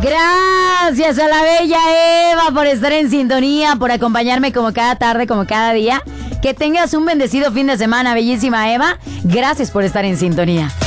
Gracias a la bella Eva por estar en sintonía, por acompañarme como cada tarde, como cada día. Que tengas un bendecido fin de semana, bellísima Eva. Gracias por estar en sintonía.